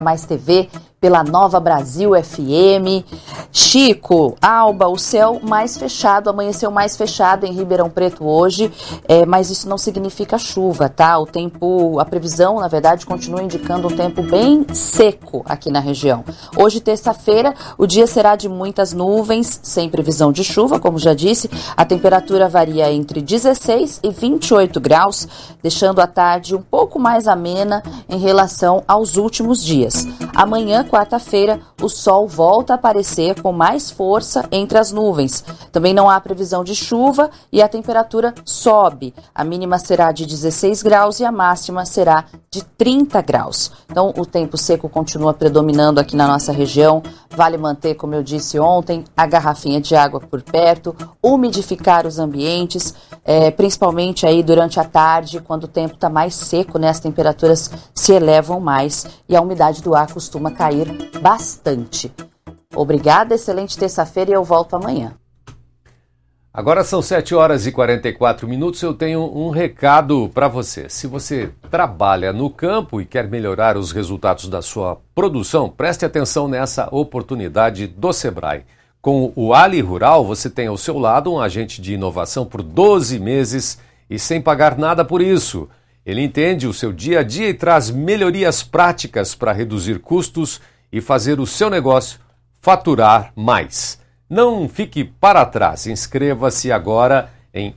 Mais TV, pela Nova Brasil FM. Chico, Alba, o céu mais fechado, amanheceu mais fechado em Ribeirão Preto hoje, mas isso não significa chuva, tá? O tempo, a previsão, na verdade, continua indicando um tempo bem seco aqui na região. Hoje, terça-feira, o dia será de muitas nuvens, sem previsão de chuva, como já disse. A temperatura varia entre 16 e 28 graus, deixando a tarde um pouco mais amena em relação aos últimos dias. Amanhã, quarta-feira, o sol volta a aparecer com mais força entre as nuvens. Também não há previsão de chuva e a temperatura sobe. A mínima será de 16 graus e a máxima será de 30 graus. Então, o tempo seco continua predominando aqui na nossa região. Vale manter, como eu disse ontem, a garrafinha de água por perto, umidificar os ambientes, principalmente aí durante a tarde, quando o tempo está mais seco, né? As temperaturas se elevam mais e a umidade do ar costuma cair bastante. Obrigada, excelente terça-feira e eu volto amanhã. Agora são 7 horas e 44 minutos, eu tenho um recado para você. Se você trabalha no campo e quer melhorar os resultados da sua produção, preste atenção nessa oportunidade do Sebrae. Com o Ali Rural, você tem ao seu lado um agente de inovação por 12 meses e sem pagar nada por isso. Ele entende o seu dia a dia e traz melhorias práticas para reduzir custos e fazer o seu negócio faturar mais. Não fique para trás. Inscreva-se agora em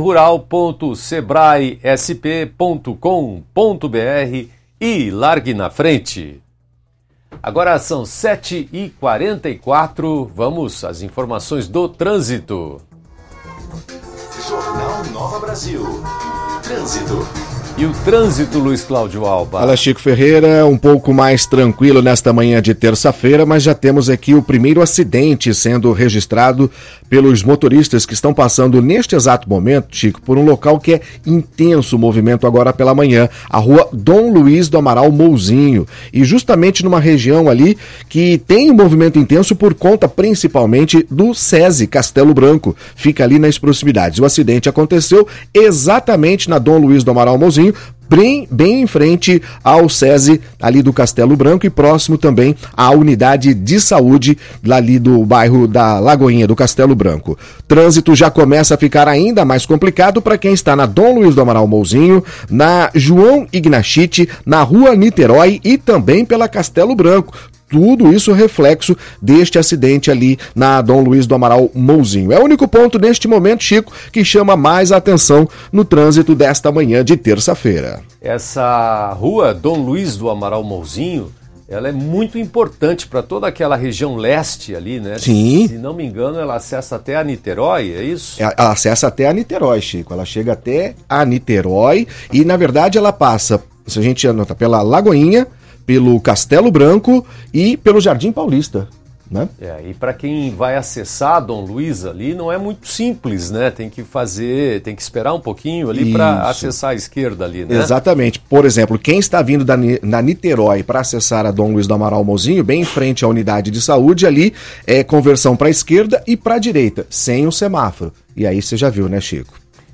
alirural.sebraesp.com.br e largue na frente. Agora são 7h44. Vamos às informações do trânsito. Jornal Nova Brasil. Trânsito. E o trânsito, Luiz Cláudio Alba? Fala, Chico Ferreira, um pouco mais tranquilo nesta manhã de terça-feira, mas já temos aqui o primeiro acidente sendo registrado pelos motoristas que estão passando neste exato momento, Chico, por um local que é intenso movimento agora pela manhã, a rua Dom Luiz do Amaral Mouzinho, e justamente numa região ali que tem um movimento intenso por conta principalmente do SESI Castelo Branco, fica ali nas proximidades. O acidente aconteceu exatamente na Dom Luiz do Amaral Mouzinho, bem em frente ao SESI ali do Castelo Branco e próximo também à unidade de saúde ali do bairro da Lagoinha do Castelo Branco. Trânsito já começa a ficar ainda mais complicado para quem está na Dom Luiz do Amaral Mouzinho, na João Ignachite, na Rua Niterói e também pela Castelo Branco. Tudo isso reflexo deste acidente ali na Dom Luiz do Amaral Mouzinho. É o único ponto neste momento, Chico, que chama mais a atenção no trânsito desta manhã de terça-feira. Essa rua Dom Luiz do Amaral Mouzinho, ela é muito importante para toda aquela região leste ali, né? Sim. Se não me engano, ela acessa até a Niterói, é isso? Ela acessa até a Niterói, Chico. Ela chega até a Niterói e, na verdade, ela passa, se a gente anota, pela Lagoinha, pelo Castelo Branco e pelo Jardim Paulista, né? E para quem vai acessar Dom Luiz ali, não é muito simples, né? Tem que esperar um pouquinho ali para acessar a esquerda ali, né? Exatamente. Por exemplo, quem está vindo na Niterói para acessar a Dom Luiz do Amaral Mouzinho, bem em frente à unidade de saúde, ali é conversão para a esquerda e para a direita, sem o semáforo. E aí você já viu, né, Chico?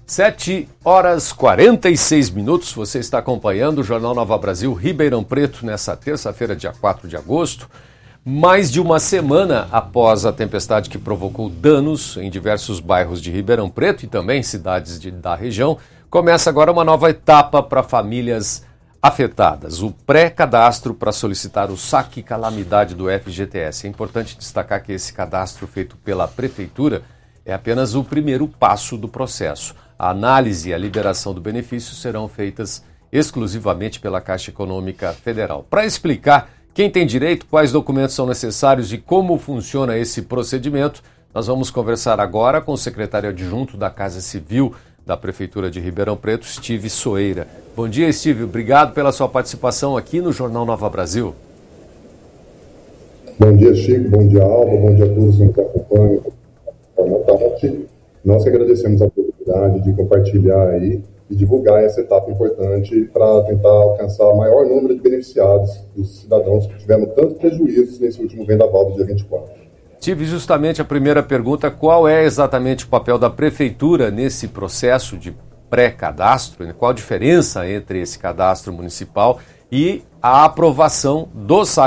7 horas 46 minutos, você está acompanhando o Jornal Nova Brasil Ribeirão Preto nessa terça-feira, dia 4 de agosto. Mais de uma semana após a tempestade que provocou danos em diversos bairros de Ribeirão Preto e também cidades da região, começa agora uma nova etapa para famílias afetadas, o pré-cadastro para solicitar o saque calamidade do FGTS. É importante destacar que esse cadastro feito pela Prefeitura é apenas o primeiro passo do processo. A análise e a liberação do benefício serão feitas exclusivamente pela Caixa Econômica Federal. Para explicar quem tem direito, quais documentos são necessários e como funciona esse procedimento, nós vamos conversar agora com o secretário adjunto da Casa Civil da Prefeitura de Ribeirão Preto, Steve Soeira. Bom dia, Steve. Obrigado pela sua participação aqui no Jornal Nova Brasil. Bom dia, Chico. Bom dia, Alba. Bom dia a todos que nos acompanham. Nós que agradecemos a oportunidade de compartilhar aí e divulgar essa etapa importante para tentar alcançar o maior número de beneficiados dos cidadãos que tiveram tanto prejuízos nesse último vendaval do dia 24. Tive justamente a primeira pergunta, qual é exatamente o papel da Prefeitura nesse processo de pré-cadastro? Qual a diferença entre esse cadastro municipal e a aprovação do